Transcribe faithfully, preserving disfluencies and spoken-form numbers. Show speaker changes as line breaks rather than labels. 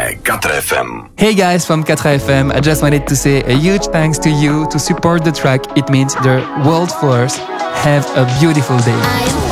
quatre F M.
Hey guys from quatre F M, I just wanted to say a huge thanks to you to support the track. It means the world for us. Have a beautiful day.